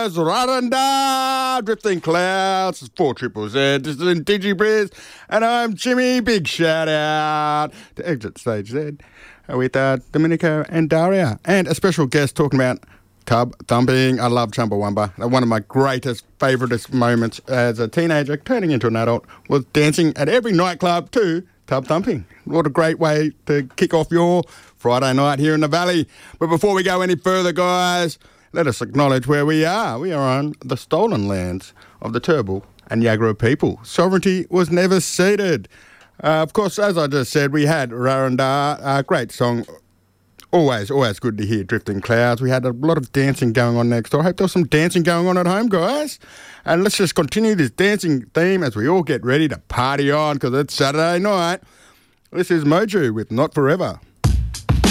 guys. Raranda, Drifting Clouds, 4ZZZ. This is in DigiBriz, and I'm Jimmy. Big shout out to Exit Stage Z with Domenico and Daria, and a special guest talking about tub thumping. I love Chumbawamba. One of my greatest, favouriteest moments as a teenager turning into an adult was dancing at every nightclub to tub thumping. What a great way to kick off your Friday night here in the Valley. But before we go any further, guys, let us acknowledge where we are. We are on the stolen lands of the Turrbal and Yagara people. Sovereignty was never ceded. Of course, as I just said, we had Raranda, a great song. Always good to hear Drifting Clouds. We had a lot of dancing going on next door. I hope there was some dancing going on at home, guys. And let's just continue this dancing theme as we all get ready to party on, because it's Saturday night. This is Moju with Not Forever.